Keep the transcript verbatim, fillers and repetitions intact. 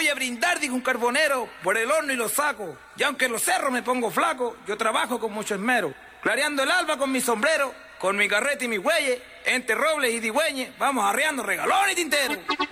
a brindar, dijo un carbonero, por el horno y los sacos. Y aunque en los cerros me pongo flaco, yo trabajo con mucho esmero. Clareando el alba con mi sombrero, con mi carreta y mi güeyes, entre robles y digüeñes, vamos arreando regalones y tinteros.